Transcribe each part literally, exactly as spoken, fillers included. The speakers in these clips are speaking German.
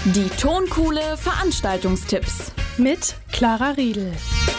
Die Tonkuhle Veranstaltungstipps mit Clara Riedel.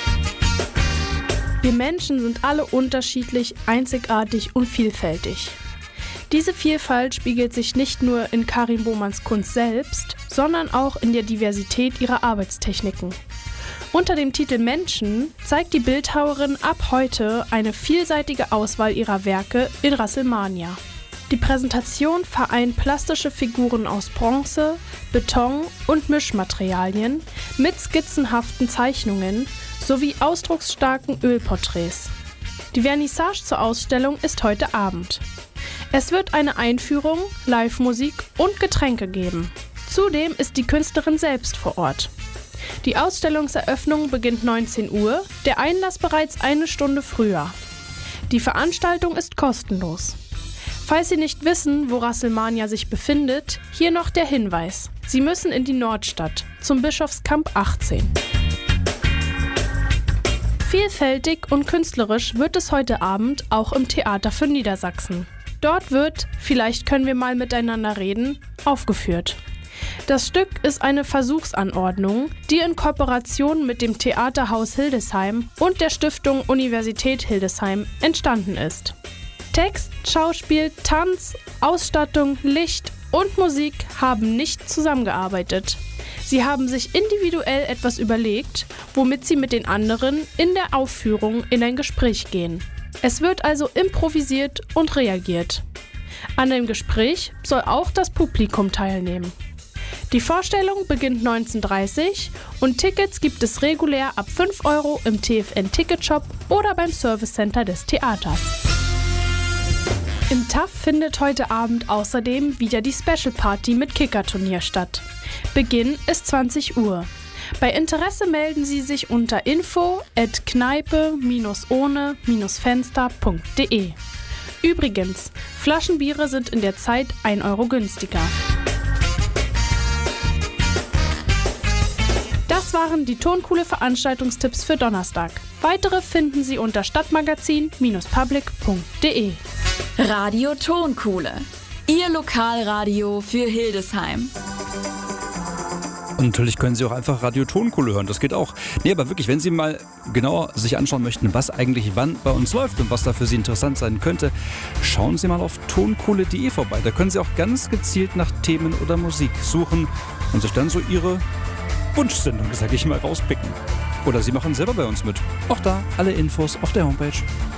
Wir Menschen sind alle unterschiedlich, einzigartig und vielfältig. Diese Vielfalt spiegelt sich nicht nur in Karin Bohmanns Kunst selbst, sondern auch in der Diversität ihrer Arbeitstechniken. Unter dem Titel Menschen zeigt die Bildhauerin ab heute eine vielseitige Auswahl ihrer Werke in Rasselmania. Die Präsentation vereint plastische Figuren aus Bronze, Beton und Mischmaterialien mit skizzenhaften Zeichnungen sowie ausdrucksstarken Ölporträts. Die Vernissage zur Ausstellung ist heute Abend. Es wird eine Einführung, Live-Musik und Getränke geben. Zudem ist die Künstlerin selbst vor Ort. Die Ausstellungseröffnung beginnt neunzehn Uhr, der Einlass bereits eine Stunde früher. Die Veranstaltung ist kostenlos. Falls Sie nicht wissen, wo Rasselmania sich befindet, hier noch der Hinweis. Sie müssen in die Nordstadt, zum Bischofskamp achtzehn. Vielfältig und künstlerisch wird es heute Abend auch im Theater für Niedersachsen. Dort wird, vielleicht können wir mal miteinander reden, aufgeführt. Das Stück ist eine Versuchsanordnung, die in Kooperation mit dem Theaterhaus Hildesheim und der Stiftung Universität Hildesheim entstanden ist. Text, Schauspiel, Tanz, Ausstattung, Licht und Musik haben nicht zusammengearbeitet. Sie haben sich individuell etwas überlegt, womit sie mit den anderen in der Aufführung in ein Gespräch gehen. Es wird also improvisiert und reagiert. An dem Gespräch soll auch das Publikum teilnehmen. Die Vorstellung beginnt neunzehn Uhr dreißig und Tickets gibt es regulär ab fünf Euro im T F N-Ticketshop oder beim Service Center des Theaters. Im T A F findet heute Abend außerdem wieder die Special Party mit Kickerturnier statt. Beginn ist zwanzig Uhr. Bei Interesse melden Sie sich unter info at kneipe ohne fenster punkt de. Übrigens, Flaschenbiere sind in der Zeit ein Euro günstiger. Das waren die Tonkuhle Veranstaltungstipps für Donnerstag. Weitere finden Sie unter stadtmagazin Bindestrich public punkt de. Radio Tonkuhle, Ihr Lokalradio für Hildesheim. Und natürlich können Sie auch einfach Radio Tonkuhle hören, das geht auch. Nee, aber wirklich, wenn Sie mal genauer sich anschauen möchten, was eigentlich wann bei uns läuft und was da für Sie interessant sein könnte, schauen Sie mal auf tonkuhle punkt de vorbei. Da können Sie auch ganz gezielt nach Themen oder Musik suchen und sich dann so Ihre Wunschsendung, sag ich mal, rauspicken. Oder Sie machen selber bei uns mit. Auch da alle Infos auf der Homepage.